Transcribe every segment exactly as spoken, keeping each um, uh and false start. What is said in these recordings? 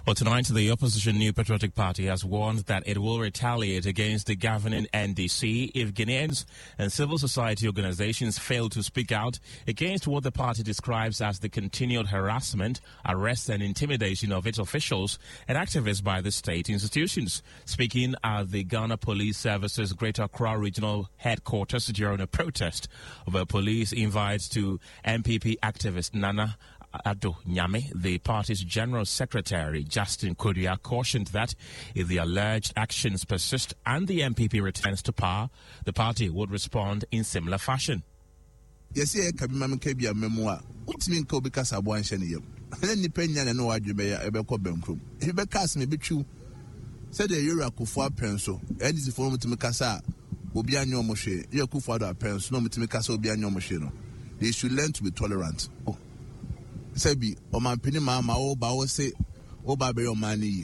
Well, tonight, the opposition New Patriotic Party has warned that it will retaliate against the governing N D C if Guineans and civil society organizations fail to speak out against what the party describes as the continued harassment, arrest and intimidation of its officials and activists by the state institutions. Speaking at the Ghana Police Service's Greater Accra Regional Headquarters during a protest over police invites to M P P activist Nana Ado Nyame, the party's General Secretary Justin Kodia cautioned that if the alleged actions persist and the M P P returns to power, the party would respond in similar fashion. Yes, yeah, Kabima Kabia memoir. What's mean Kobe Casabo and Shenium? And then the Penya and no Adjubea Ebeko Benkrum. If you cast me be true, said the Yuraku for pencil, and is for me to make Casa, Obiano Moshe, Yaku for the pencil, no to make Casa Obiano Moshino. They should learn to be tolerant. Oh. Sebi o man pini ma ma o ba o se o ba be o mani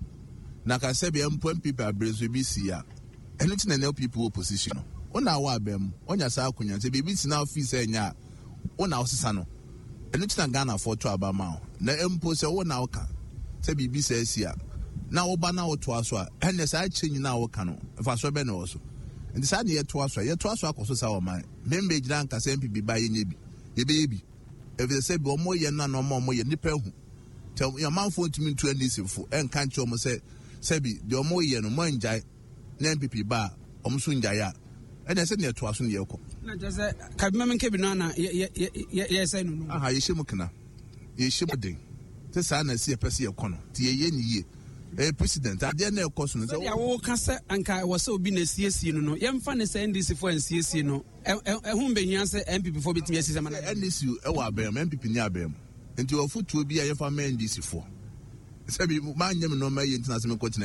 na ka sebi em pon people abrezo bi si ya enu ti na na people opposition no o na wa bem onya sa akunya se bi bi ti na office enya o na osisa no enu ti na Ghana for to aba ma na empo se o na o ka se bi bi se si ya na o ba na o to aso a enne sa chenyi na o ka no fa so be na o so ndi sa na ye to aso ye to aso akoso sa o man membe giran ka se M P P ba ye nyebi ye be yebi. If they say, "Bo mo ye na no mo mo ye nipa hu." Tell your man phone to me to N D C for and can't you say, "Sebi, the mo ye no mo njai na M P P ba omso njai ya." And I said near to aso ne yeko. Na just say, "Kabima men kebi no na ye ye ye say no." Aha, ye shemu kana. Ye shemu den. Te sa na si e pese ye kono. Ti ye ye ni ye. Eh president, ade na e koso no say, "Ya wo kasa anka wo se obi na siesie no no. Ye mfa ne say N D C for siesie no. Ehun behia se M P P for bitimi asise mana N D C e wa abem M P P ni abem enti ofutuo bi a ye fa N D C for se bi ma nyem no ma ye ntina se me